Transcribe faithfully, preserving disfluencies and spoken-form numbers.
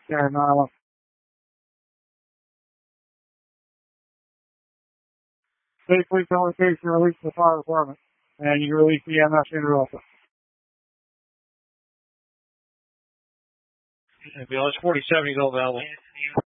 Yeah, nine one. Safely tell the case you release the fire department. And you release the E M S unit also. Ambulance forty seventy, go Valley.